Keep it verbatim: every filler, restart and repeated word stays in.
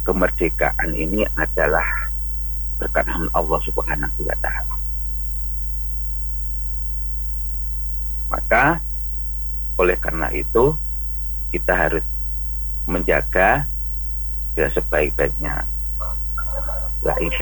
kemerdekaan ini adalah berkat Allah Subhanahu wa Ta'ala. Maka oleh karena itu kita harus menjaga ya sebaik-baiknya. La insya